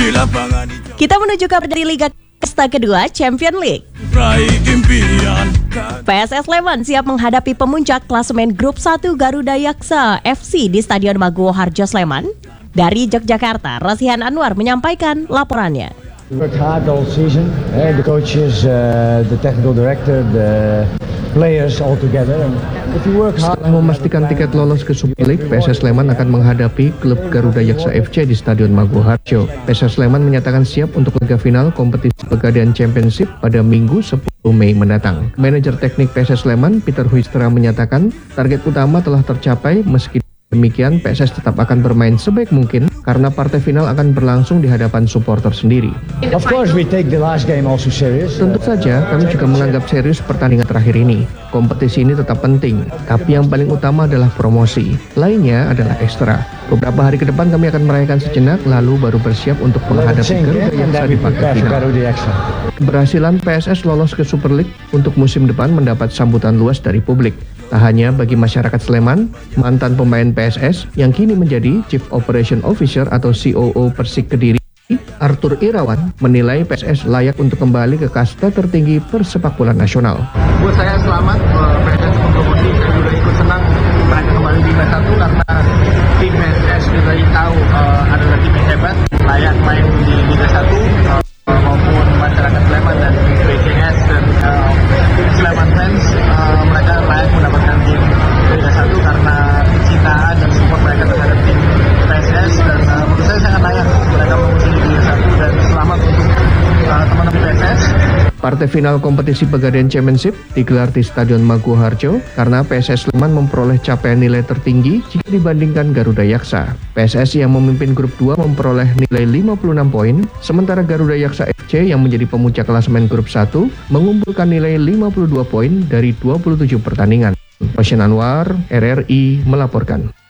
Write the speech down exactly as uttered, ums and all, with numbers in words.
di lapangan hijau. Kita menuju kabar dari Liga Kasta kedua, Champion League. Raih impian. P S S Sleman siap menghadapi pemuncak klasemen Grup satu Garuda Yaksa F C di Stadion Maguwo Harjo Sleman. Dari Yogyakarta, Rosihan Anwar menyampaikan laporannya. We worked hard all season, eh, the coaches, uh, the technical director, the players all together. And if you work hard, setelah memastikan tiket lolos ke Super League, P S S Sleman akan menghadapi klub Garuda Yaksa F C di Stadion Maguwo Harjo. P S S Sleman menyatakan siap untuk laga final kompetisi Pegadaian Championship pada Minggu sepuluh Mei mendatang. Manajer teknik P S S Sleman, Peter Huistra, menyatakan target utama telah tercapai. Meski demikian, P S S tetap akan bermain sebaik mungkin karena partai final akan berlangsung di hadapan supporter sendiri. of course we take the last game also serious. Tentu saja kami juga menganggap serius pertandingan terakhir ini. Kompetisi ini tetap penting, tapi yang paling utama adalah promosi. Lainnya adalah ekstra. Beberapa hari ke depan kami akan merayakan sejenak, lalu baru bersiap untuk menghadapi Garuda Yaksa di partai final. Keberhasilan P S S lolos ke Super League untuk musim depan mendapat sambutan luas dari publik. Tak hanya bagi masyarakat Sleman, mantan pemain P S S yang kini menjadi Chief Operation Officer atau C O O Persik Kediri, Arthur Irawan, menilai P S S layak untuk kembali ke kasta tertinggi persepakbolaan nasional. Buat saya selamat, P S S mempromosi, saya juga ikut senang mereka kembali di Liga satu karena tim P S S juga tahu uh, adalah tim yang hebat, layak main di Liga satu, uh, maupun masyarakat Sleman dan P S S dan uh, Sleman fans, uh, mereka layak mendapatkan tim Liga satu karena kecintaan dan support mereka terhadap tim P S S, dan uh, menurut saya sangat layak mereka promosi di Liga satu, dan selamat untuk uh, teman-teman P S S. Partai final kompetisi Pegadaian Championship digelar di Stadion Maguwo Harjo karena P S S Sleman memperoleh capaian nilai tertinggi jika dibandingkan Garuda Yaksa. P S S yang memimpin grup dua memperoleh nilai lima puluh enam poin, sementara Garuda Yaksa F C yang menjadi pemuncak klasemen grup satu mengumpulkan nilai lima puluh dua poin dari dua puluh tujuh pertandingan. Rosihan Anwar, R R I melaporkan.